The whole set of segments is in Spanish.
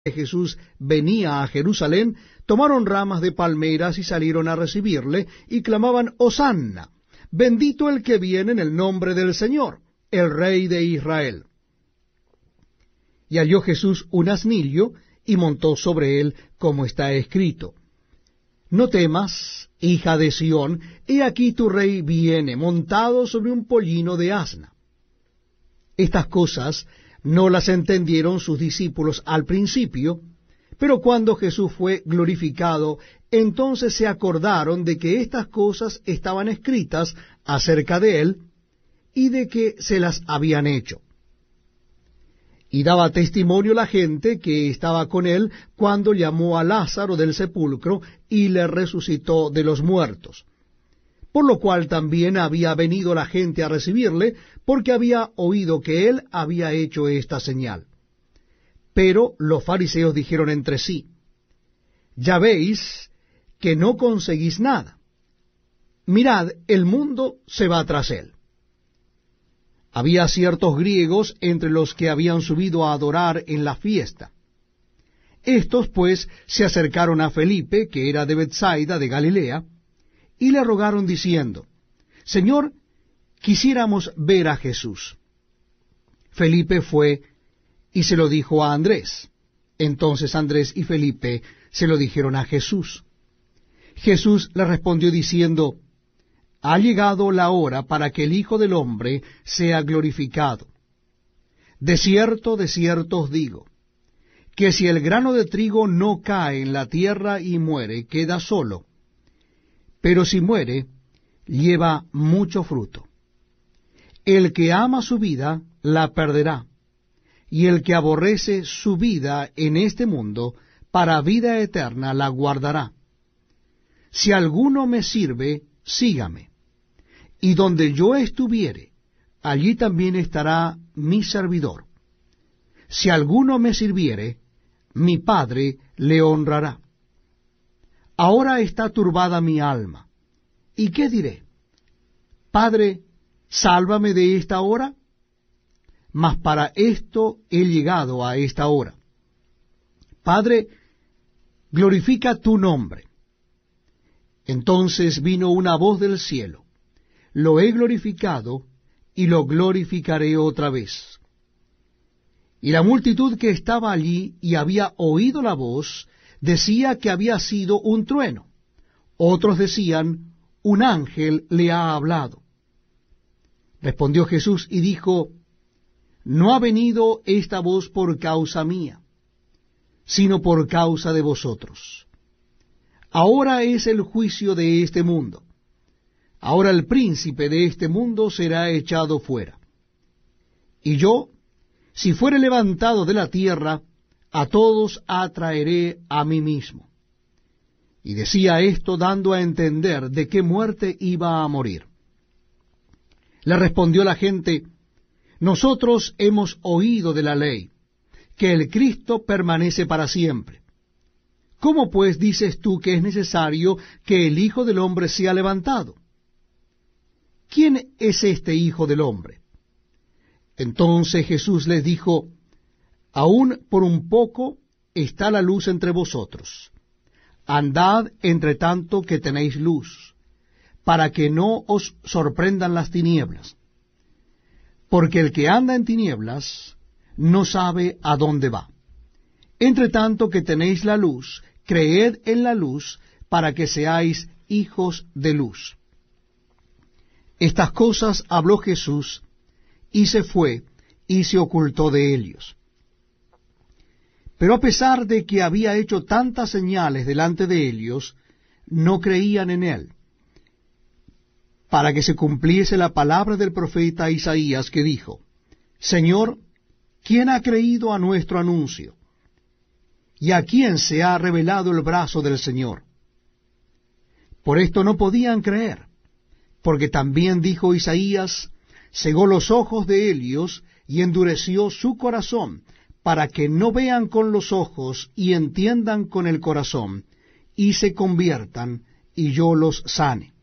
que Jesús venía a Jerusalén, tomaron ramas de palmeras y salieron a recibirle, y clamaban: Hosanna, bendito el que viene en el nombre del Señor, el Rey de Israel. Y halló Jesús un asnillo, y montó sobre él, como está escrito: No temas, hija de Sión, he aquí tu rey viene, montado sobre un pollino de asna. Estas cosas no las entendieron sus discípulos al principio, pero cuando Jesús fue glorificado, entonces se acordaron de que estas cosas estaban escritas acerca de él, y de que se las habían hecho. Y daba testimonio la gente que estaba con él cuando llamó a Lázaro del sepulcro y le resucitó de los muertos. Por lo cual también había venido la gente a recibirle, porque había oído que él había hecho esta señal. Pero los fariseos dijeron entre sí: Ya veis que no conseguís nada. Mirad, el mundo se va tras él. Había ciertos griegos entre los que habían subido a adorar en la fiesta. Estos pues se acercaron a Felipe, que era de Betsaida de Galilea, y le rogaron diciendo: Señor, quisiéramos ver a Jesús. Felipe fue y se lo dijo a Andrés. Entonces Andrés y Felipe se lo dijeron a Jesús. Jesús le respondió diciendo: Ha llegado la hora para que el Hijo del Hombre sea glorificado. De cierto os digo, que si el grano de trigo no cae en la tierra y muere, queda solo, pero si muere, lleva mucho fruto. El que ama su vida, la perderá, y el que aborrece su vida en este mundo, para vida eterna la guardará. Si alguno me sirve, sígame, y donde yo estuviere, allí también estará mi servidor. Si alguno me sirviere, mi Padre le honrará. Ahora está turbada mi alma. ¿Y qué diré? Padre, sálvame de esta hora. Mas para esto he llegado a esta hora. Padre, glorifica tu nombre. Entonces vino una voz del cielo: Lo he glorificado, y lo glorificaré otra vez. Y la multitud que estaba allí y había oído la voz, decía que había sido un trueno. Otros decían: Un ángel le ha hablado. Respondió Jesús y dijo: No ha venido esta voz por causa mía, sino por causa de vosotros. Ahora es el juicio de este mundo. Ahora el príncipe de este mundo será echado fuera. Y yo, si fuere levantado de la tierra, a todos atraeré a mí mismo. Y decía esto dando a entender de qué muerte iba a morir. Le respondió la gente: Nosotros hemos oído de la ley, que el Cristo permanece para siempre. ¿Cómo pues dices tú que es necesario que el Hijo del Hombre sea levantado? ¿Quién es este Hijo del Hombre? Entonces Jesús les dijo: Aún por un poco está la luz entre vosotros. Andad entre tanto que tenéis luz, para que no os sorprendan las tinieblas. Porque el que anda en tinieblas no sabe a dónde va. Entre tanto que tenéis la luz, creed en la luz, para que seáis hijos de luz. Estas cosas habló Jesús, y se fue, y se ocultó de ellos. Pero a pesar de que había hecho tantas señales delante de ellos, no creían en él, para que se cumpliese la palabra del profeta Isaías, que dijo: Señor, ¿quién ha creído a nuestro anuncio? ¿Y a quién se ha revelado el brazo del Señor? Por esto no podían creer, porque también dijo Isaías: cegó los ojos de ellos y endureció su corazón, para que no vean con los ojos y entiendan con el corazón, y se conviertan, y yo los sane.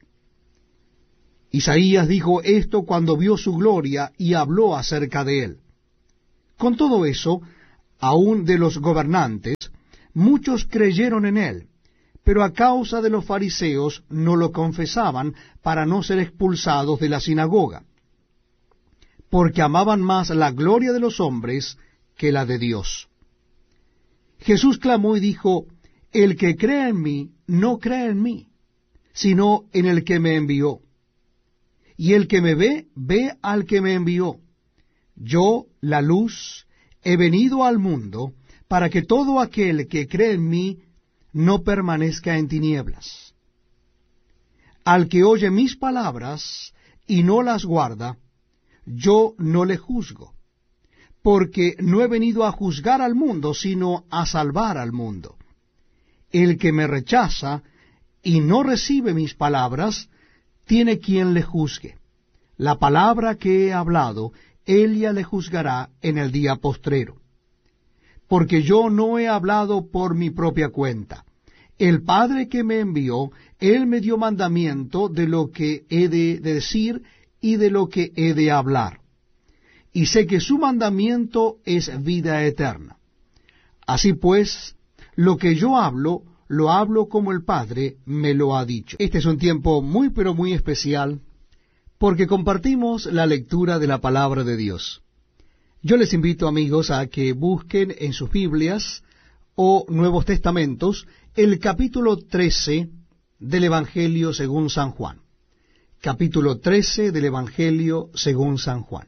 Isaías dijo esto cuando vio su gloria y habló acerca de él. Con todo eso, aun de los gobernantes, muchos creyeron en él, pero a causa de los fariseos no lo confesaban para no ser expulsados de la sinagoga, porque amaban más la gloria de los hombres que la de Dios. Jesús clamó y dijo, el que cree en mí, no cree en mí, sino en el que me envió. Y el que me ve, ve al que me envió. Yo, la luz, he venido al mundo, para que todo aquel que cree en mí no permanezca en tinieblas. Al que oye mis palabras y no las guarda, yo no le juzgo, porque no he venido a juzgar al mundo, sino a salvar al mundo. El que me rechaza y no recibe mis palabras, tiene quien le juzgue. La palabra que he hablado, ella le juzgará en el día postrero. Porque yo no he hablado por mi propia cuenta. El Padre que me envió, él me dio mandamiento de lo que he de decir y de lo que he de hablar. Y sé que su mandamiento es vida eterna. Así pues, lo que yo hablo, lo hablo como el Padre me lo ha dicho. Este es un tiempo muy pero muy especial, porque compartimos la lectura de la palabra de Dios. Yo les invito, amigos, a que busquen en sus Biblias o Nuevos Testamentos el capítulo 13 del Evangelio según San Juan. Capítulo 13 del Evangelio según San Juan.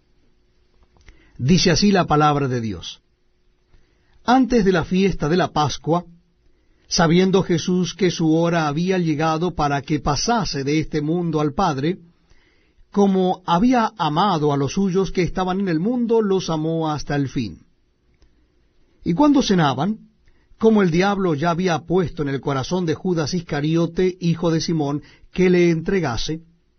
Dice así la palabra de Dios. Antes de la fiesta de la Pascua, sabiendo Jesús que su hora había llegado para que pasase de este mundo al Padre, como había amado a los suyos que estaban en el mundo, los amó hasta el fin. Y cuando cenaban, como el diablo ya había puesto en el corazón de Judas Iscariote, hijo de Simón, que le entregase,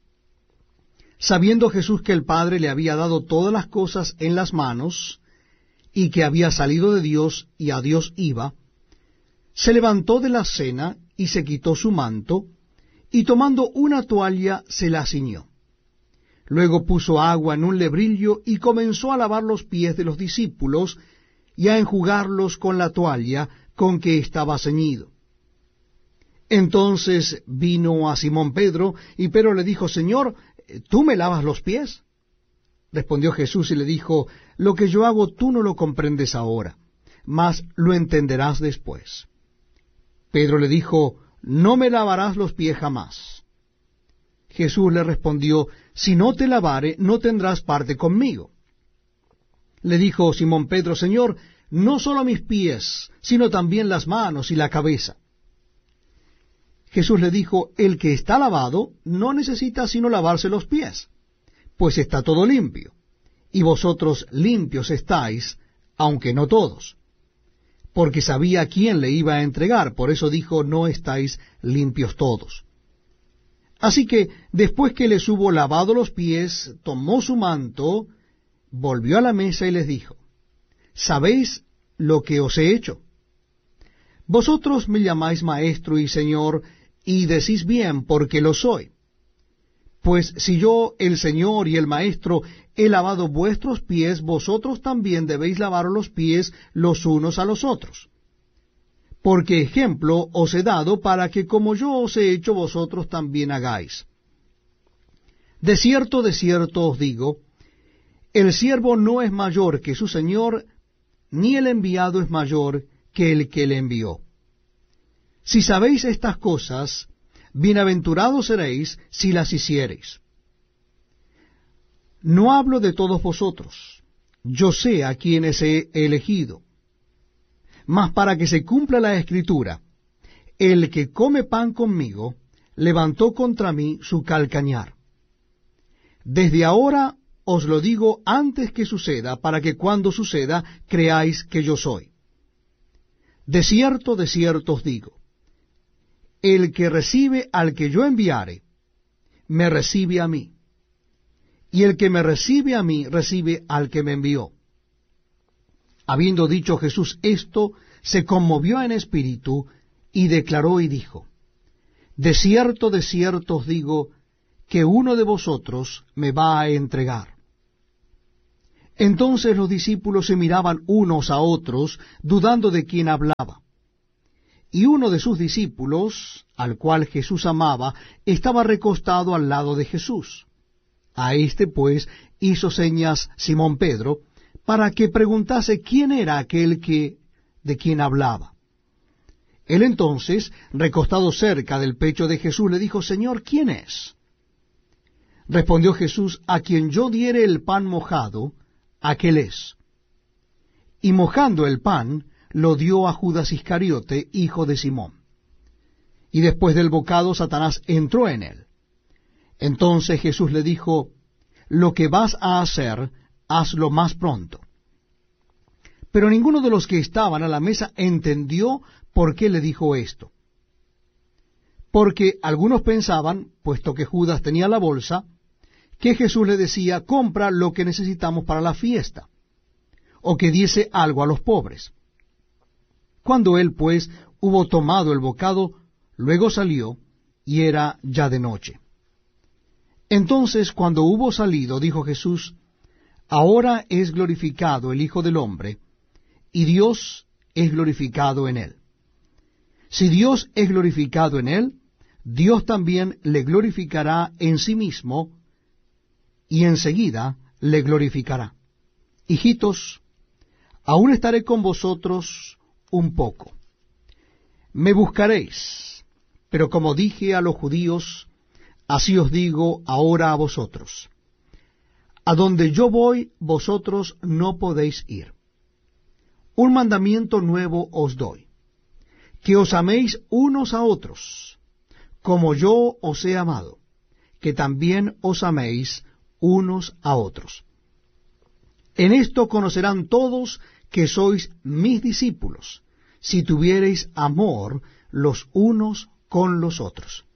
sabiendo Jesús que el Padre le había dado todas las cosas en las manos, y que había salido de Dios y a Dios iba, se levantó de la cena y se quitó su manto, y tomando una toalla se la ciñó. Luego puso agua en un lebrillo y comenzó a lavar los pies de los discípulos y a enjugarlos con la toalla con que estaba ceñido. Entonces vino a Simón Pedro, y Pedro le dijo, Señor, ¿tú me lavas los pies? Respondió Jesús y le dijo, lo que yo hago tú no lo comprendes ahora, mas lo entenderás después. Pedro le dijo, no me lavarás los pies jamás. Jesús le respondió, si no te lavare, no tendrás parte conmigo. Le dijo Simón Pedro, Señor, no solo mis pies, sino también las manos y la cabeza. Jesús le dijo, el que está lavado no necesita sino lavarse los pies, pues está todo limpio, y vosotros limpios estáis, aunque no todos. Porque sabía quién le iba a entregar, por eso dijo, no estáis limpios todos. Así que, después que les hubo lavado los pies, tomó su manto, volvió a la mesa y les dijo, ¿sabéis lo que os he hecho? Vosotros me llamáis maestro y señor, y decís bien, porque lo soy. Pues si yo, el Señor y el Maestro, he lavado vuestros pies, vosotros también debéis lavar los pies los unos a los otros. Porque ejemplo os he dado para que como yo os he hecho, vosotros también hagáis. De cierto os digo, el siervo no es mayor que su Señor, ni el enviado es mayor que el que le envió. Si sabéis estas cosas, bienaventurados seréis si las hiciereis. No hablo de todos vosotros, yo sé a quienes he elegido. Mas para que se cumpla la Escritura, el que come pan conmigo, levantó contra mí su calcañar. Desde ahora os lo digo antes que suceda, para que cuando suceda creáis que yo soy. De cierto os digo, el que recibe al que yo enviare, me recibe a mí, y el que me recibe a mí, recibe al que me envió. Habiendo dicho Jesús esto, se conmovió en espíritu, y declaró y dijo, de cierto os digo, que uno de vosotros me va a entregar. Entonces los discípulos se miraban unos a otros, dudando de quién hablaba. Y uno de sus discípulos, al cual Jesús amaba, estaba recostado al lado de Jesús. A éste, pues, hizo señas Simón Pedro, para que preguntase quién era aquel de quien hablaba. Él entonces, recostado cerca del pecho de Jesús, le dijo: Señor, ¿quién es? Respondió Jesús: a quien yo diere el pan mojado, aquel es. Y mojando el pan, lo dio a Judas Iscariote, hijo de Simón. Y después del bocado, Satanás entró en él. Entonces Jesús le dijo: lo que vas a hacer, hazlo más pronto. Pero ninguno de los que estaban a la mesa entendió por qué le dijo esto. Porque algunos pensaban, puesto que Judas tenía la bolsa, que Jesús le decía: compra lo que necesitamos para la fiesta, o que diese algo a los pobres. Cuando él, pues, hubo tomado el bocado, luego salió, y era ya de noche. Entonces, cuando hubo salido, dijo Jesús: ahora es glorificado el Hijo del Hombre, y Dios es glorificado en él. Si Dios es glorificado en él, Dios también le glorificará en sí mismo, y enseguida le glorificará. Hijitos, aún estaré con vosotros un poco. Me buscaréis, pero como dije a los judíos, así os digo ahora a vosotros: a donde yo voy, vosotros no podéis ir. Un mandamiento nuevo os doy, que os améis unos a otros, como yo os he amado, que también os améis unos a otros. En esto conocerán todos que sois mis discípulos, si tuviereis amor los unos con los otros.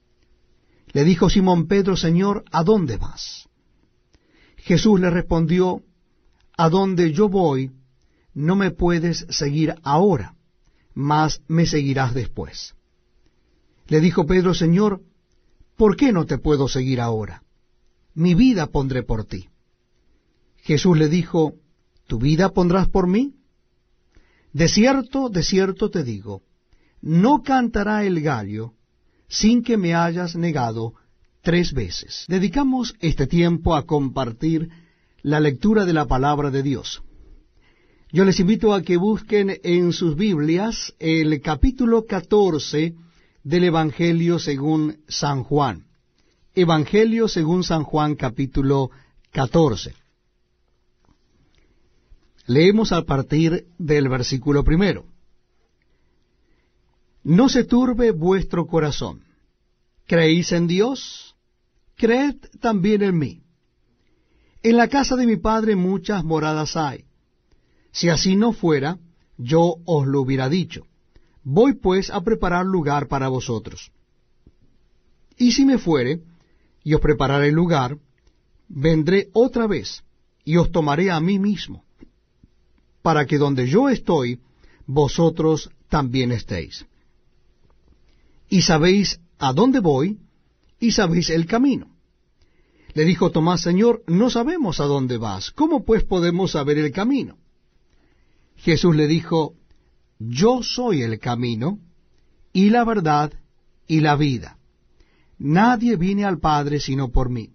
Le dijo Simón Pedro: Señor, ¿a dónde vas? Jesús le respondió: a donde yo voy, no me puedes seguir ahora, mas me seguirás después. Le dijo Pedro: Señor, ¿por qué no te puedo seguir ahora? Mi vida pondré por ti. Jesús le dijo: ¿tu vida pondrás por mí? De cierto te digo, no cantará el gallo sin que me hayas negado 3 veces. Dedicamos este tiempo a compartir la lectura de la palabra de Dios. Yo les invito a que busquen en sus Biblias el capítulo 14 del Evangelio según San Juan. Evangelio según San Juan, capítulo 14. Leemos a partir del versículo 1. No se turbe vuestro corazón. ¿Creéis en Dios? Creed también en mí. En la casa de mi Padre muchas moradas hay. Si así no fuera, yo os lo hubiera dicho. Voy pues a preparar lugar para vosotros. Y si me fuere, y os prepararé lugar, vendré otra vez, y os tomaré a mí mismo, para que donde yo estoy, vosotros también estéis. Y sabéis a dónde voy, y sabéis el camino. Le dijo Tomás: Señor, no sabemos a dónde vas, ¿cómo pues podemos saber el camino? Jesús le dijo: yo soy el camino, y la verdad, y la vida. Nadie viene al Padre sino por mí.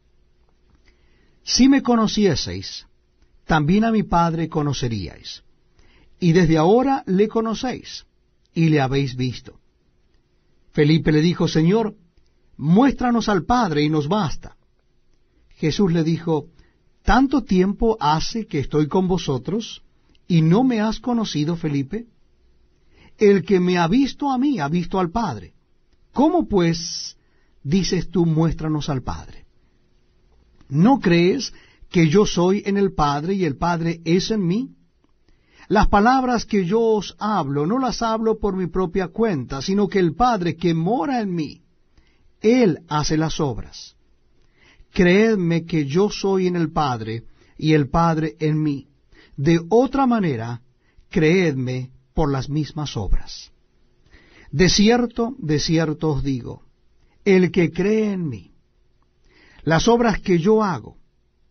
Si me conocieseis, también a mi Padre conoceríais. Y desde ahora le conocéis, y le habéis visto. Felipe le dijo: Señor, muéstranos al Padre, y nos basta. Jesús le dijo: ¿tanto tiempo hace que estoy con vosotros, y no me has conocido, Felipe? El que me ha visto a mí, ha visto al Padre. ¿Cómo pues dices tú: muéstranos al Padre? ¿No crees que yo soy en el Padre y el Padre es en mí? Las palabras que yo os hablo, no las hablo por mi propia cuenta, sino que el Padre que mora en mí, Él hace las obras. Creedme que yo soy en el Padre y el Padre en mí. De otra manera, creedme por las mismas obras. De cierto os digo, el que cree en mí, las obras que yo hago,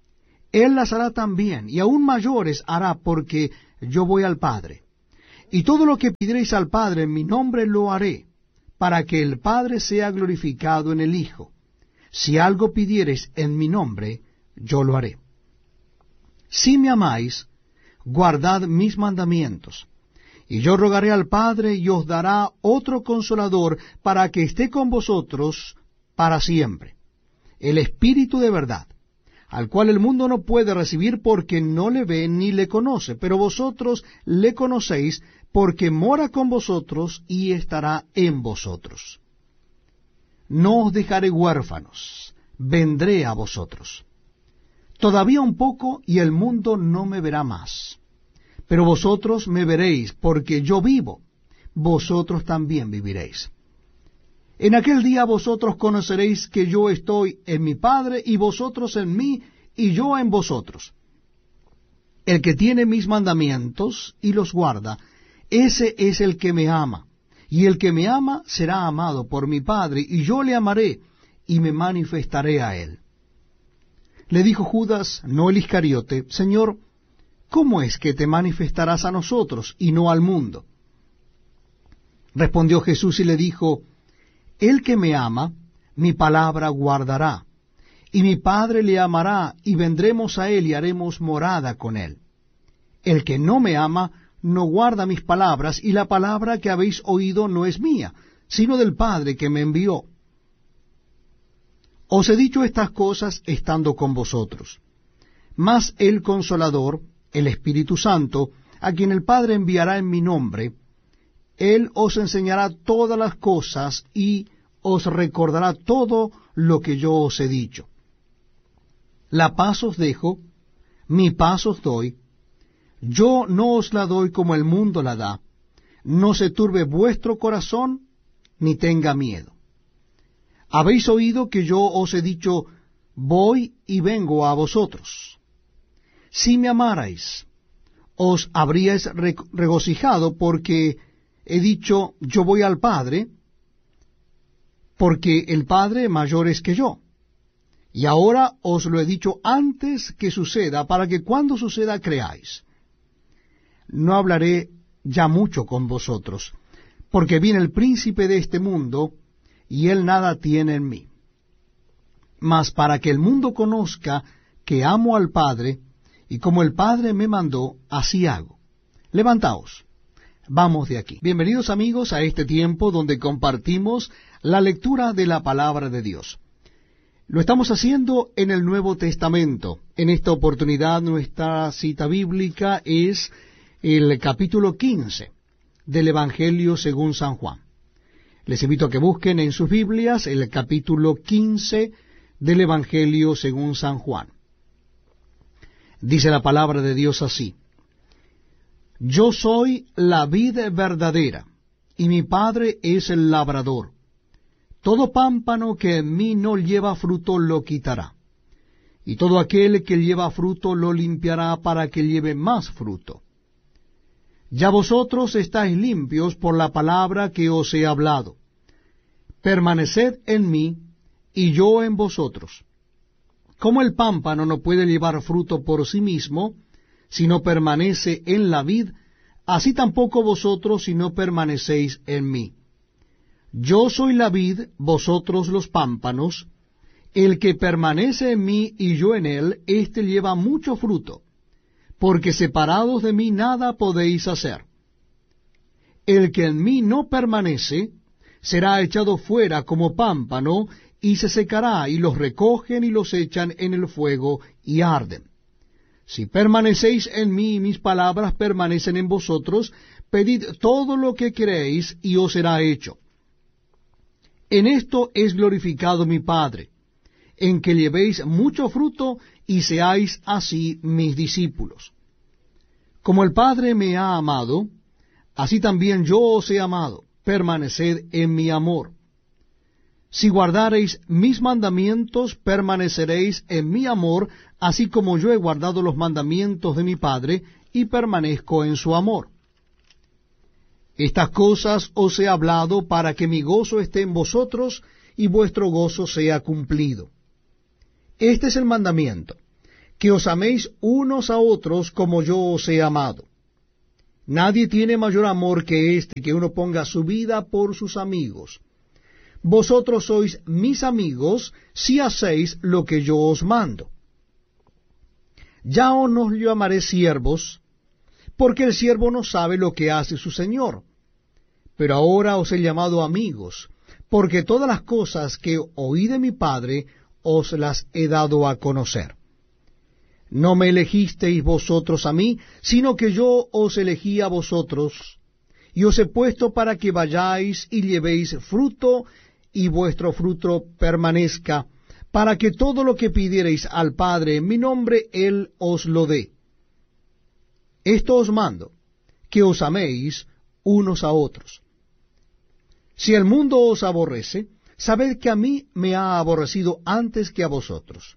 Él las hará también, y aún mayores hará, porque yo voy al Padre. Y todo lo que pidiereis al Padre en mi nombre lo haré, para que el Padre sea glorificado en el Hijo. Si algo pidiereis en mi nombre, yo lo haré. Si me amáis, guardad mis mandamientos. Y yo rogaré al Padre, y os dará otro Consolador, para que esté con vosotros para siempre, el Espíritu de verdad, al cual el mundo no puede recibir porque no le ve ni le conoce, pero vosotros le conocéis, porque mora con vosotros y estará en vosotros. No os dejaré huérfanos, vendré a vosotros. Todavía un poco, y el mundo no me verá más. Pero vosotros me veréis, porque yo vivo, vosotros también viviréis. En aquel día vosotros conoceréis que yo estoy en mi Padre, y vosotros en mí, y yo en vosotros. El que tiene mis mandamientos y los guarda, ese es el que me ama. Y el que me ama será amado por mi Padre, y yo le amaré, y me manifestaré a él. Le dijo Judas, no el Iscariote, Señor, ¿cómo es que te manifestarás a nosotros y no al mundo? Respondió Jesús y le dijo, el que me ama, mi palabra guardará, y mi Padre le amará, y vendremos a él y haremos morada con él. El que no me ama, no guarda mis palabras, y la palabra que habéis oído no es mía, sino del Padre que me envió. Os he dicho estas cosas estando con vosotros. Mas el Consolador, el Espíritu Santo, a quien el Padre enviará en mi nombre, Él os enseñará todas las cosas y os recordará todo lo que yo os he dicho. La paz os dejo, mi paz os doy. Yo no os la doy como el mundo la da. No se turbe vuestro corazón, ni tenga miedo. Habéis oído que yo os he dicho, voy y vengo a vosotros. Si me amarais, os habríais regocijado, porque he dicho, yo voy al Padre, porque el Padre mayor es que yo. Y ahora os lo he dicho antes que suceda, para que cuando suceda creáis. No hablaré ya mucho con vosotros, porque viene el príncipe de este mundo, y él nada tiene en mí. Mas para que el mundo conozca que amo al Padre, y como el Padre me mandó, así hago. Levantaos, vamos de aquí. Bienvenidos amigos a este tiempo donde compartimos la lectura de la palabra de Dios. Lo estamos haciendo en el Nuevo Testamento. En esta oportunidad nuestra cita bíblica es el capítulo 15 del Evangelio según San Juan. Les invito a que busquen en sus Biblias el capítulo 15 del Evangelio según San Juan. Dice la palabra de Dios así: Yo soy la vid verdadera, y mi Padre es el labrador. Todo pámpano que en mí no lleva fruto lo quitará, y todo aquel que lleva fruto lo limpiará para que lleve más fruto. Ya vosotros estáis limpios por la palabra que os he hablado. Permaneced en mí, y yo en vosotros. Como el pámpano no puede llevar fruto por sí mismo, si no permanece en la vid, así tampoco vosotros si no permanecéis en mí. Yo soy la vid, vosotros los pámpanos. El que permanece en mí y yo en él, éste lleva mucho fruto, porque separados de mí nada podéis hacer. El que en mí no permanece, será echado fuera como pámpano, y se secará, y los recogen y los echan en el fuego, y arden. Si permanecéis en mí y mis palabras permanecen en vosotros, pedid todo lo que queréis, y os será hecho. En esto es glorificado mi Padre, en que llevéis mucho fruto, y seáis así mis discípulos. Como el Padre me ha amado, así también yo os he amado. Permaneced en mi amor. Si guardareis mis mandamientos, permaneceréis en mi amor, así como yo he guardado los mandamientos de mi Padre, y permanezco en su amor. Estas cosas os he hablado para que mi gozo esté en vosotros, y vuestro gozo sea cumplido. Este es el mandamiento, que os améis unos a otros como yo os he amado. Nadie tiene mayor amor que este, que uno ponga su vida por sus amigos. Vosotros sois mis amigos si hacéis lo que yo os mando. Ya os no llamaré siervos, porque el siervo no sabe lo que hace su señor. Pero ahora os he llamado amigos, porque todas las cosas que oí de mi Padre os las he dado a conocer. No me elegisteis vosotros a mí, sino que yo os elegí a vosotros, y os he puesto para que vayáis y llevéis fruto, y vuestro fruto permanezca, para que todo lo que pidiereis al Padre en mi nombre, Él os lo dé. Esto os mando, que os améis unos a otros. Si el mundo os aborrece, sabed que a mí me ha aborrecido antes que a vosotros.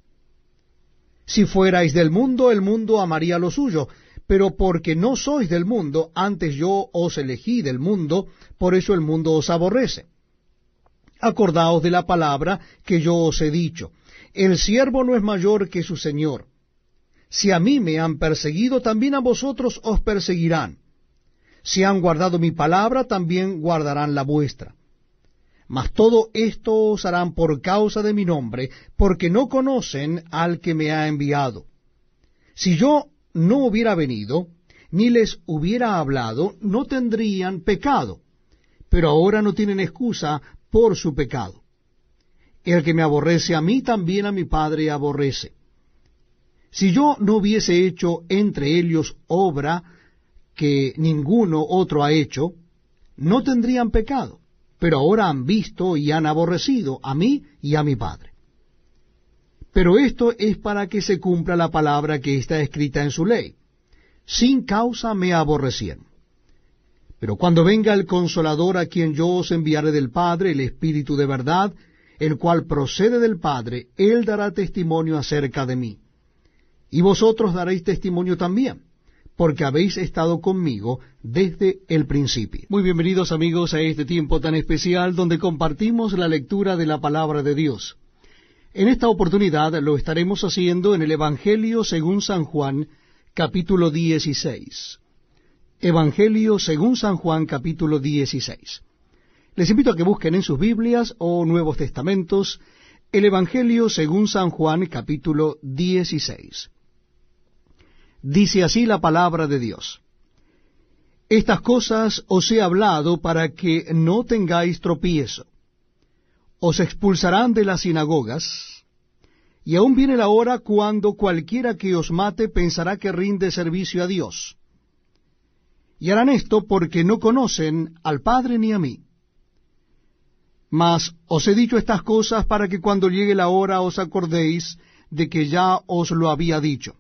Si fuerais del mundo, el mundo amaría lo suyo, pero porque no sois del mundo, antes yo os elegí del mundo, por eso el mundo os aborrece. Acordaos de la palabra que yo os he dicho, el siervo no es mayor que su señor. Si a mí me han perseguido, también a vosotros os perseguirán. Si han guardado mi palabra, también guardarán la vuestra. Mas todo esto os harán por causa de mi nombre, porque no conocen al que me ha enviado. Si yo no hubiera venido, ni les hubiera hablado, no tendrían pecado, pero ahora no tienen excusa por su pecado. El que me aborrece a mí, también a mi Padre aborrece. Si yo no hubiese hecho entre ellos obra que ninguno otro ha hecho, no tendrían pecado, pero ahora han visto y han aborrecido a mí y a mi Padre. Pero esto es para que se cumpla la palabra que está escrita en su ley. Sin causa me aborrecieron. Pero cuando venga el Consolador, a quien yo os enviaré del Padre, el Espíritu de verdad, el cual procede del Padre, él dará testimonio acerca de mí. Y vosotros daréis testimonio también, porque habéis estado conmigo desde el principio. Muy bienvenidos, amigos, a este tiempo tan especial donde compartimos la lectura de la palabra de Dios. En esta oportunidad lo estaremos haciendo en el Evangelio según San Juan, capítulo 16. Evangelio según San Juan, capítulo 16. Les invito a que busquen en sus Biblias o Nuevos Testamentos el Evangelio según San Juan, capítulo 16. Dice así la palabra de Dios. Estas cosas os he hablado para que no tengáis tropiezo. Os expulsarán de las sinagogas, y aún viene la hora cuando cualquiera que os mate pensará que rinde servicio a Dios. Y harán esto porque no conocen al Padre ni a mí. Mas os he dicho estas cosas para que cuando llegue la hora os acordéis de que ya os lo había dicho.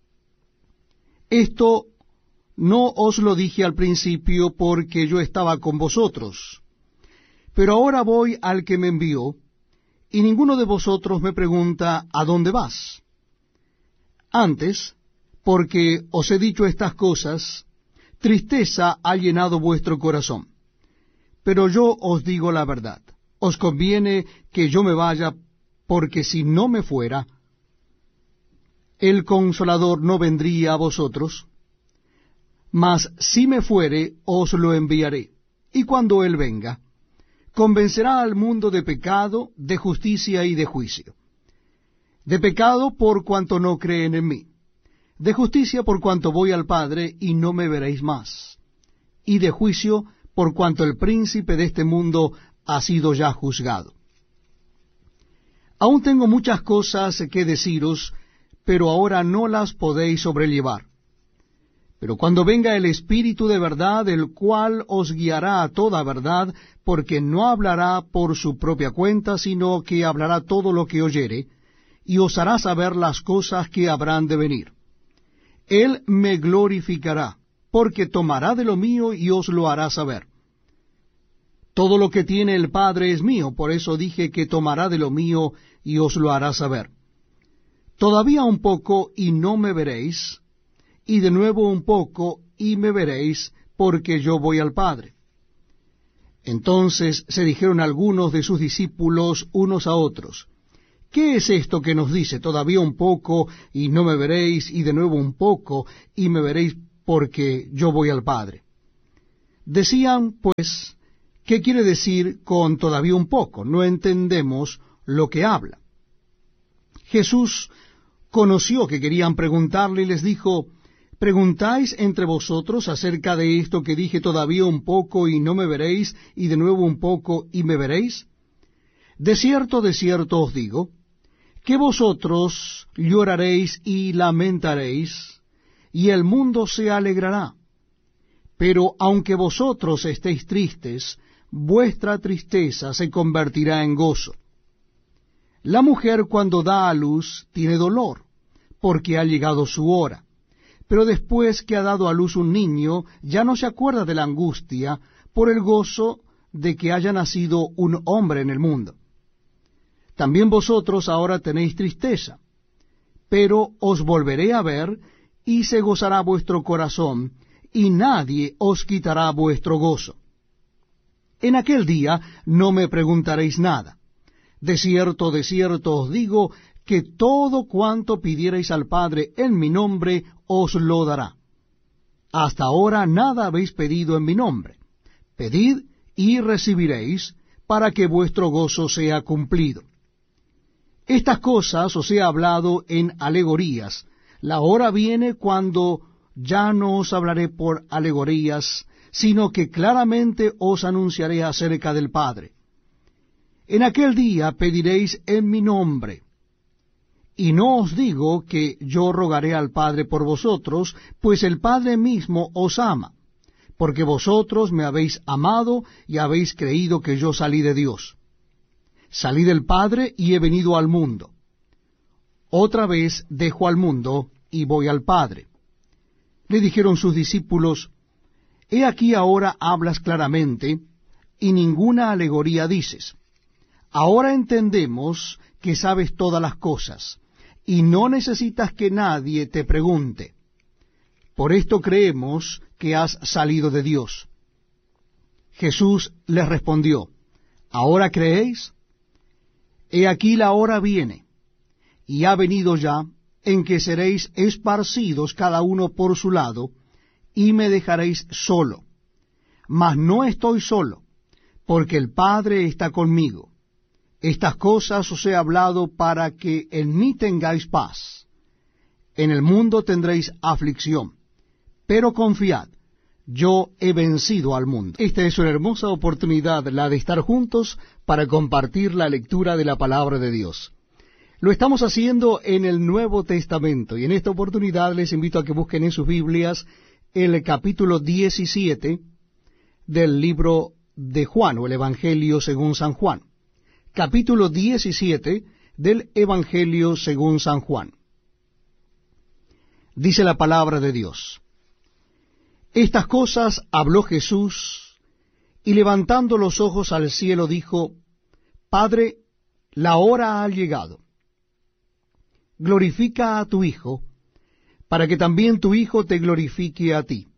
Esto no os lo dije al principio porque yo estaba con vosotros. Pero ahora voy al que me envió, y ninguno de vosotros me pregunta, ¿a dónde vas? Antes, porque os he dicho estas cosas, tristeza ha llenado vuestro corazón. Pero yo os digo la verdad. Os conviene que yo me vaya, porque si no me fuera, el Consolador no vendría a vosotros, mas si me fuere, os lo enviaré. Y cuando él venga, convencerá al mundo de pecado, de justicia y de juicio. De pecado por cuanto no creen en mí. De justicia por cuanto voy al Padre y no me veréis más. Y de juicio por cuanto el príncipe de este mundo ha sido ya juzgado. Aún tengo muchas cosas que deciros, pero ahora no las podéis sobrellevar. Pero cuando venga el Espíritu de verdad, el cual os guiará a toda verdad, porque no hablará por su propia cuenta, sino que hablará todo lo que oyere, y os hará saber las cosas que habrán de venir. Él me glorificará, porque tomará de lo mío y os lo hará saber. Todo lo que tiene el Padre es mío, por eso dije que tomará de lo mío y os lo hará saber. Todavía un poco y no me veréis, y de nuevo un poco y me veréis, porque yo voy al Padre. Entonces se dijeron algunos de sus discípulos unos a otros, ¿qué es esto que nos dice? Todavía un poco, y no me veréis, y de nuevo un poco, y me veréis, porque yo voy al Padre. Decían, pues, ¿qué quiere decir con todavía un poco? No entendemos lo que habla. Jesús conoció que querían preguntarle y les dijo, ¿preguntáis entre vosotros acerca de esto que dije todavía un poco y no me veréis, y de nuevo un poco y me veréis? De cierto os digo, que vosotros lloraréis y lamentaréis, y el mundo se alegrará. Pero aunque vosotros estéis tristes, vuestra tristeza se convertirá en gozo. La mujer cuando da a luz tiene dolor, porque ha llegado su hora. Pero después que ha dado a luz un niño, ya no se acuerda de la angustia por el gozo de que haya nacido un hombre en el mundo. También vosotros ahora tenéis tristeza, pero os volveré a ver, y se gozará vuestro corazón, y nadie os quitará vuestro gozo. En aquel día no me preguntaréis nada. De cierto os digo, que todo cuanto pidierais al Padre en mi nombre, os lo dará. Hasta ahora nada habéis pedido en mi nombre. Pedid y recibiréis, para que vuestro gozo sea cumplido. Estas cosas os he hablado en alegorías. La hora viene cuando ya no os hablaré por alegorías, sino que claramente os anunciaré acerca del Padre. En aquel día pediréis en mi nombre. Y no os digo que yo rogaré al Padre por vosotros, pues el Padre mismo os ama, porque vosotros me habéis amado y habéis creído que yo salí de Dios. Salí del Padre y he venido al mundo. Otra vez dejo al mundo y voy al Padre. Le dijeron sus discípulos, he aquí ahora hablas claramente, y ninguna alegoría dices. Ahora entendemos que sabes todas las cosas, y no necesitas que nadie te pregunte. Por esto creemos que has salido de Dios. Jesús les respondió, ¿ahora creéis? He aquí la hora viene, y ha venido ya, en que seréis esparcidos cada uno por su lado, y me dejaréis solo. Mas no estoy solo, porque el Padre está conmigo. Estas cosas os he hablado para que en mí tengáis paz. En el mundo tendréis aflicción, pero confiad, yo he vencido al mundo. Esta es una hermosa oportunidad, la de estar juntos para compartir la lectura de la palabra de Dios. Lo estamos haciendo en el Nuevo Testamento, y en esta oportunidad les invito a que busquen en sus Biblias el capítulo 17 del libro de Juan, o el Evangelio según San Juan. Capítulo 17 del Evangelio según San Juan. Dice la palabra de Dios. Estas cosas habló Jesús, y levantando los ojos al cielo dijo, Padre, la hora ha llegado. Glorifica a tu Hijo, para que también tu Hijo te glorifique a ti.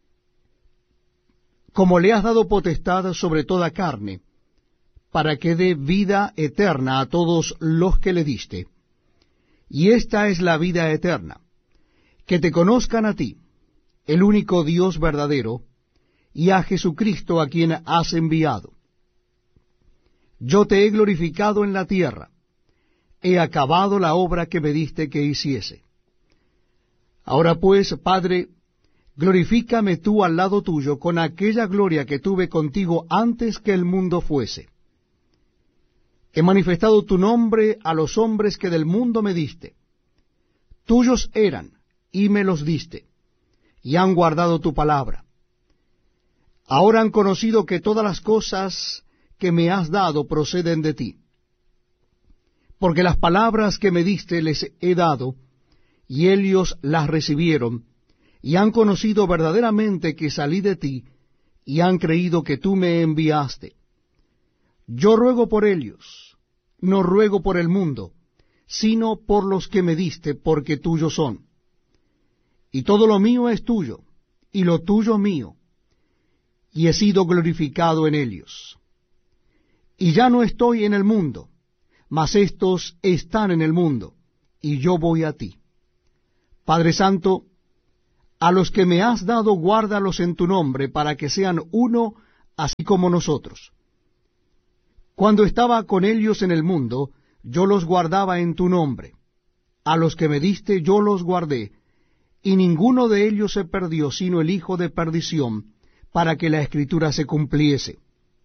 Como le has dado potestad sobre toda carne, para que dé vida eterna a todos los que le diste. Y esta es la vida eterna, que te conozcan a ti, el único Dios verdadero, y a Jesucristo a quien has enviado. Yo te he glorificado en la tierra, he acabado la obra que me diste que hiciese. Ahora pues, Padre, glorifícame tú al lado tuyo con aquella gloria que tuve contigo antes que el mundo fuese. He manifestado tu nombre a los hombres que del mundo me diste. Tuyos eran, y me los diste, y han guardado tu palabra. Ahora han conocido que todas las cosas que me has dado proceden de ti. Porque las palabras que me diste les he dado, y ellos las recibieron, y han conocido verdaderamente que salí de ti, y han creído que tú me enviaste. Yo ruego por ellos, no ruego por el mundo, sino por los que me diste, porque tuyos son. Y todo lo mío es tuyo, y lo tuyo mío, y he sido glorificado en ellos. Y ya no estoy en el mundo, mas éstos están en el mundo, y yo voy a ti. Padre Santo, a los que me has dado, guárdalos en tu nombre, para que sean uno, así como nosotros. Cuando estaba con ellos en el mundo, yo los guardaba en tu nombre. A los que me diste yo los guardé, y ninguno de ellos se perdió, sino el hijo de perdición, para que la Escritura se cumpliese.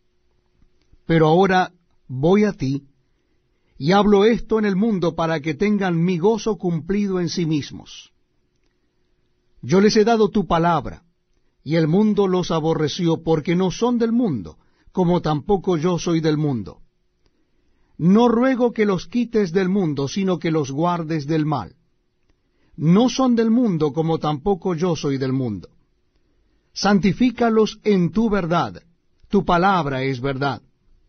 Pero ahora voy a ti, y hablo esto en el mundo para que tengan mi gozo cumplido en sí mismos. Yo les he dado tu palabra, y el mundo los aborreció, porque no son del mundo, como tampoco yo soy del mundo. No ruego que los quites del mundo, sino que los guardes del mal. No son del mundo, como tampoco yo soy del mundo. Santifícalos en tu verdad, tu palabra es verdad.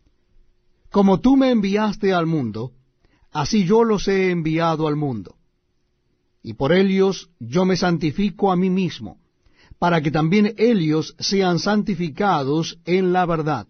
Como tú me enviaste al mundo, así yo los he enviado al mundo. Y por ellos yo me santifico a mí mismo, para que también ellos sean santificados en la verdad.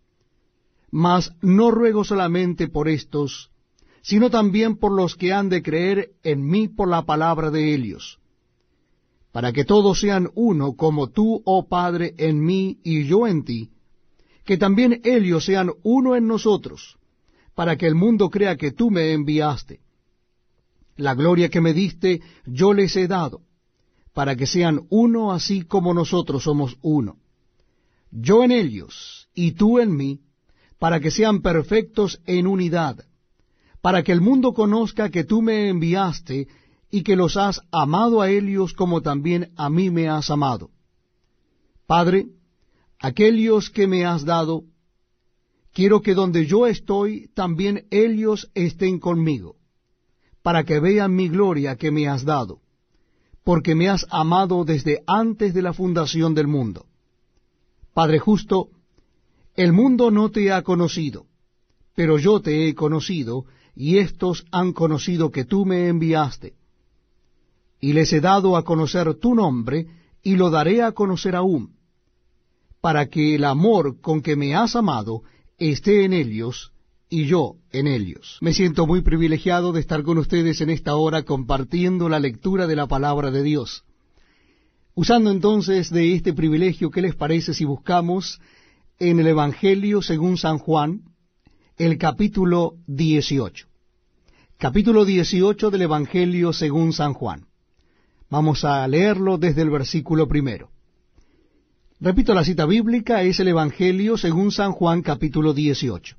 Mas no ruego solamente por estos, sino también por los que han de creer en mí por la palabra de ellos, para que todos sean uno, como tú, oh Padre, en mí y yo en ti, que también ellos sean uno en nosotros, para que el mundo crea que tú me enviaste. La gloria que me diste yo les he dado, para que sean uno así como nosotros somos uno. Yo en ellos y tú en mí, para que sean perfectos en unidad, para que el mundo conozca que tú me enviaste y que los has amado a ellos como también a mí me has amado. Padre, aquellos que me has dado, quiero que donde yo estoy, también ellos estén conmigo, para que vean mi gloria que me has dado, porque me has amado desde antes de la fundación del mundo. Padre justo, el mundo no te ha conocido, pero yo te he conocido, y éstos han conocido que tú me enviaste. Y les he dado a conocer tu nombre, y lo daré a conocer aún, para que el amor con que me has amado esté en ellos, y yo en ellos. Me siento muy privilegiado de estar con ustedes en esta hora compartiendo la lectura de la palabra de Dios. Usando entonces de este privilegio, ¿qué les parece si buscamos en el Evangelio según San Juan, el capítulo 18? Capítulo 18 del Evangelio según San Juan. Vamos a leerlo desde el versículo 1. Repito la cita bíblica, es el Evangelio según San Juan, capítulo 18.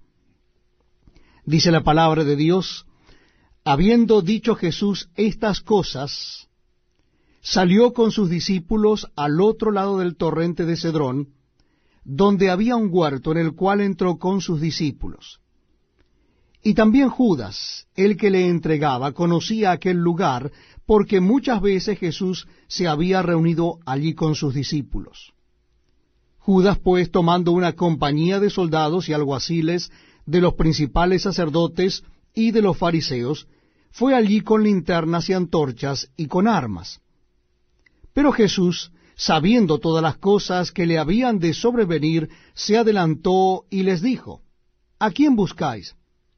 Dice la palabra de Dios: habiendo dicho Jesús estas cosas, salió con sus discípulos al otro lado del torrente de Cedrón, donde había un huerto en el cual entró con sus discípulos. Y también Judas, el que le entregaba, conocía aquel lugar, porque muchas veces Jesús se había reunido allí con sus discípulos. Judas, pues, tomando una compañía de soldados y alguaciles, de los principales sacerdotes y de los fariseos, fue allí con linternas y antorchas y con armas. Pero Jesús, sabiendo todas las cosas que le habían de sobrevenir, se adelantó y les dijo: ¿a quién buscáis?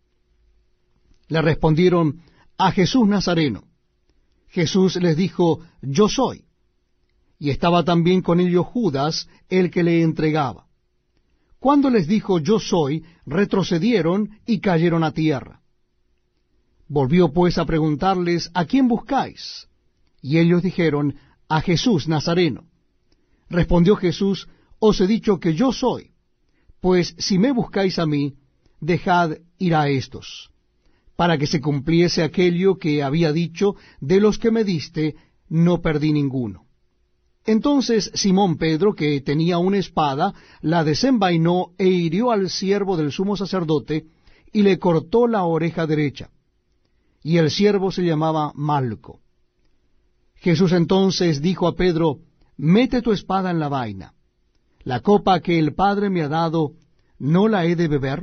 Le respondieron: a Jesús Nazareno. Jesús les dijo: yo soy. Y estaba también con ellos Judas, el que le entregaba. Cuando les dijo: yo soy, retrocedieron y cayeron a tierra. Volvió pues a preguntarles: ¿a quién buscáis? Y ellos dijeron: a Jesús Nazareno. Respondió Jesús: os he dicho que yo soy. Pues si me buscáis a mí, dejad ir a éstos, para que se cumpliese aquello que había dicho: de los que me diste, no perdí ninguno. Entonces Simón Pedro, que tenía una espada, la desenvainó e hirió al siervo del sumo sacerdote, y le cortó la oreja derecha. Y el siervo se llamaba Malco. Jesús entonces dijo a Pedro: mete tu espada en la vaina. La copa que el Padre me ha dado, ¿no la he de beber?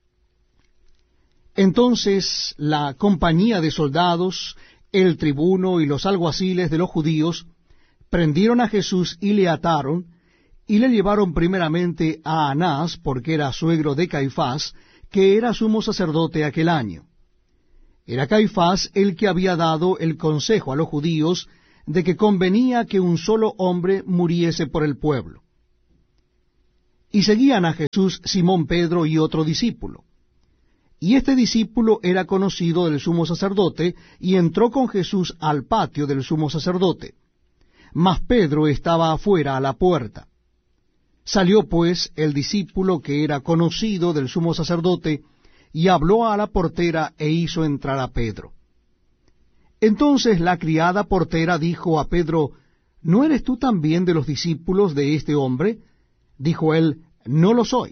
Entonces la compañía de soldados, el tribuno y los alguaciles de los judíos prendieron a Jesús y le ataron, y le llevaron primeramente a Anás, porque era suegro de Caifás, que era sumo sacerdote aquel año. Era Caifás el que había dado el consejo a los judíos de que convenía que un solo hombre muriese por el pueblo. Y seguían a Jesús Simón Pedro y otro discípulo. Y este discípulo era conocido del sumo sacerdote, y entró con Jesús al patio del sumo sacerdote. Mas Pedro estaba afuera a la puerta. Salió pues el discípulo que era conocido del sumo sacerdote, y habló a la portera e hizo entrar a Pedro. Entonces la criada portera dijo a Pedro, ¿no eres tú también de los discípulos de este hombre? Dijo él, no lo soy.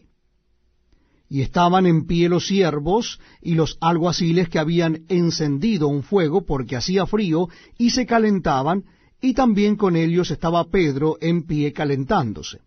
Y estaban en pie los siervos y los alguaciles que habían encendido un fuego porque hacía frío, y se calentaban, y también con ellos estaba Pedro en pie calentándose.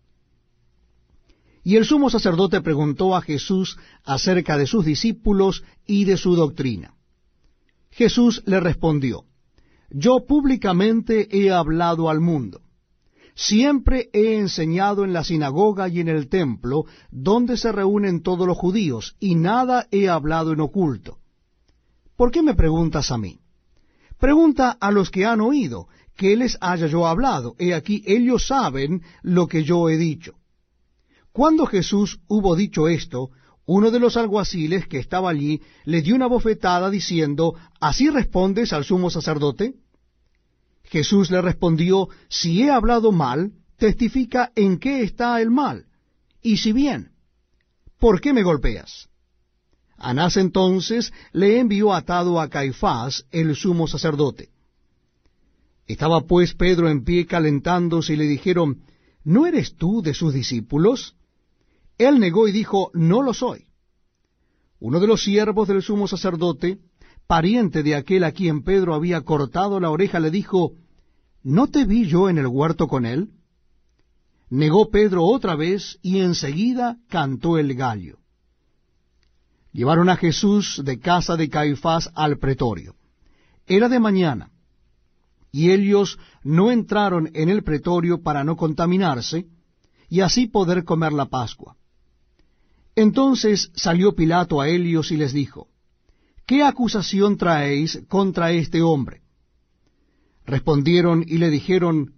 Y el sumo sacerdote preguntó a Jesús acerca de sus discípulos y de su doctrina. Jesús le respondió, yo públicamente he hablado al mundo. Siempre he enseñado en la sinagoga y en el templo, donde se reúnen todos los judíos, y nada he hablado en oculto. ¿Por qué me preguntas a mí? Pregunta a los que han oído, que les haya yo hablado. He aquí, ellos saben lo que yo he dicho. Cuando Jesús hubo dicho esto, uno de los alguaciles que estaba allí le dio una bofetada diciendo, ¿así respondes al sumo sacerdote? Jesús le respondió, si he hablado mal, testifica en qué está el mal, y si bien, ¿por qué me golpeas? Anás entonces le envió atado a Caifás, el sumo sacerdote. Estaba pues Pedro en pie calentándose, y le dijeron, ¿no eres tú de sus discípulos? Él negó y dijo, no lo soy. Uno de los siervos del sumo sacerdote, pariente de aquel a quien Pedro había cortado la oreja, le dijo, ¿no te vi yo en el huerto con él? Negó Pedro otra vez, y enseguida cantó el gallo. Llevaron a Jesús de casa de Caifás al pretorio. Era de mañana, y ellos no entraron en el pretorio para no contaminarse, y así poder comer la Pascua. Entonces salió Pilato a ellos y les dijo, ¿qué acusación traéis contra este hombre? Respondieron y le dijeron,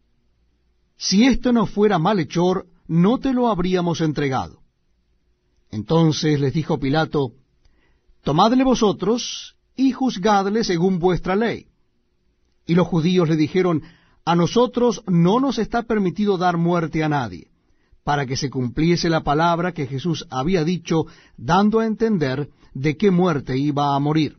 si esto no fuera malhechor, no te lo habríamos entregado. Entonces les dijo Pilato, tomadle vosotros y juzgadle según vuestra ley. Y los judíos le dijeron, a nosotros no nos está permitido dar muerte a nadie, para que se cumpliese la palabra que Jesús había dicho, dando a entender de qué muerte iba a morir.